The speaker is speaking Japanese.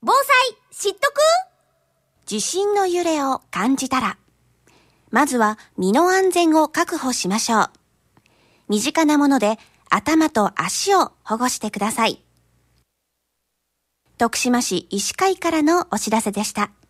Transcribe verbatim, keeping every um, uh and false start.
防災知っとく？ 地震の揺れを感じたら、まずは身の安全を確保しましょう。身近なもので頭と足を保護してください。徳島市医師会からのお知らせでした。